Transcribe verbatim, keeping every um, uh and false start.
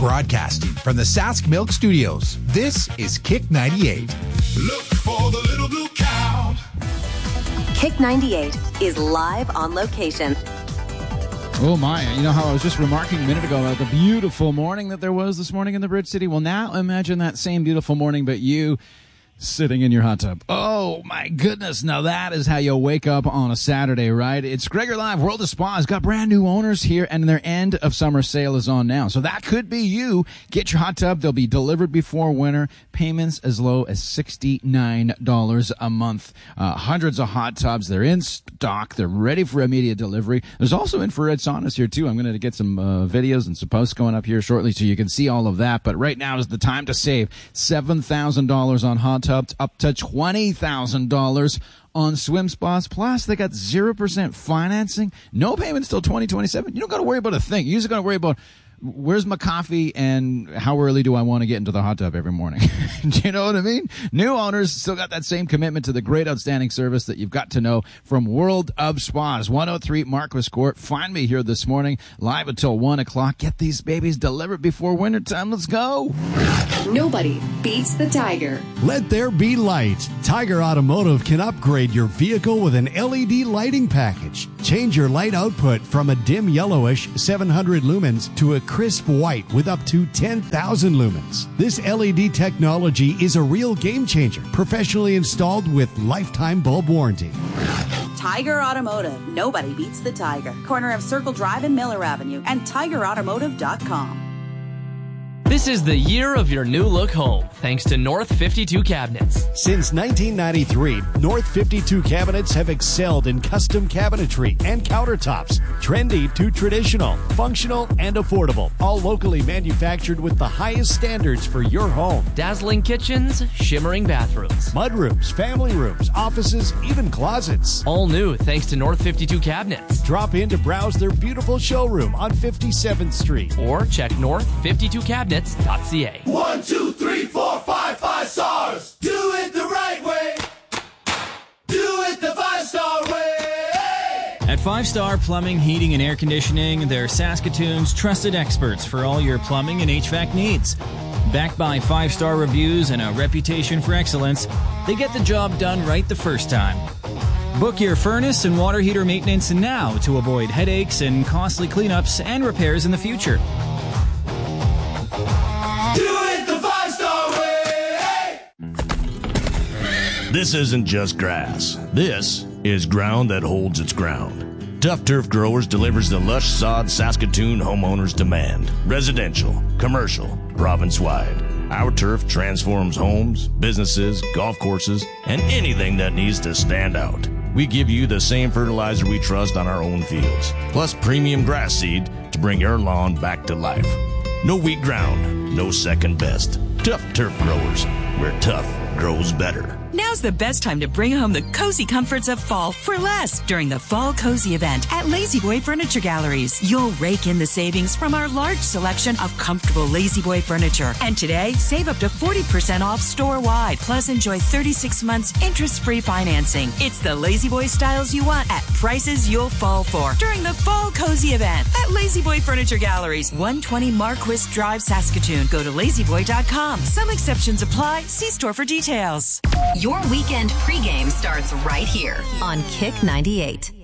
Broadcasting from the Sask Milk Studios, this is Kick ninety-eight. Look for the little blue cow. Kick ninety-eight is live on location. Oh my, you know how I was just remarking a minute ago about the beautiful morning that there was this morning in the Bridge City? Well, now imagine that same beautiful morning, but you sitting in your hot tub. Oh my goodness, now that is how you wake up on a Saturday, right? It's Gregor Live. World of Spa has got brand new owners here, and their end of summer sale is on now. So that could be you. Get your hot tub. They'll be delivered before winter. Payments as low as sixty-nine dollars a month. Uh, hundreds of hot tubs. They're in stock. They're ready for immediate delivery. There's also infrared saunas here too. I'm going to get some uh, videos and some posts going up here shortly so you can see all of that. But right now is the time to save seven thousand dollars on hot tubs, up to twenty thousand dollars on swim spas. Plus, they got zero percent financing. No payments till twenty twenty-seven. You don't got to worry about a thing. You just got to worry about where's my coffee and how early do I want to get into the hot tub every morning. Do you know what I mean? New owners still got that same commitment to the great, outstanding service that you've got to know from World of Spas. one oh three Marquis Court. Find me here this morning, live until one o'clock. Get these babies delivered before wintertime. Let's go. Nobody beats the Tiger. Let there be light. Tiger Automotive can upgrade your vehicle with an L E D lighting package. Change your light output from a dim yellowish seven hundred lumens to a crisp white with up to ten thousand lumens. This L E D technology is a real game changer, professionally installed with lifetime bulb warranty. Tiger Automotive. Nobody beats the Tiger. Corner of Circle Drive and Miller Avenue and tiger automotive dot com. This is the year of your new look home, thanks to North fifty-two Cabinets. Since nineteen ninety-three, North fifty-two Cabinets have excelled in custom cabinetry and countertops. Trendy to traditional, functional and affordable. All locally manufactured with the highest standards for your home. Dazzling kitchens, shimmering bathrooms. Mudrooms, family rooms, offices, even closets. All new thanks to North fifty-two Cabinets. Drop in to browse their beautiful showroom on fifty-seventh Street. Or check north fifty-two cabinets dot c a. One, two, three, four, five, five stars. Do it the right way. Do it the five-star way. At Five Star Plumbing, Heating, and Air Conditioning, they're Saskatoon's trusted experts for all your plumbing and H V A C needs. Backed by five-star reviews and a reputation for excellence, they get the job done right the first time. Book your furnace and water heater maintenance now to avoid headaches and costly cleanups and repairs in the future. This isn't just grass. This is ground that holds its ground. Tough Turf Growers delivers the lush sod Saskatoon homeowners demand. Residential, commercial, province-wide. Our turf transforms homes, businesses, golf courses, and anything that needs to stand out. We give you the same fertilizer we trust on our own fields, plus premium grass seed to bring your lawn back to life. No weak ground, no second best. Tough Turf Growers, where tough grows better. Now's the best time to bring home the cozy comforts of fall for less during the Fall Cozy event at Lazy Boy Furniture Galleries. You'll rake in the savings from our large selection of comfortable Lazy Boy furniture. And today, save up to forty percent off store-wide. Plus, enjoy thirty-six months interest-free financing. It's the Lazy Boy styles you want at prices you'll fall for during the Fall Cozy event at Lazy Boy Furniture Galleries, one twenty Marquis Drive, Saskatoon. Go to lazy boy dot com. Some exceptions apply. See store for details. Your weekend pregame starts right here on Kick ninety-eight.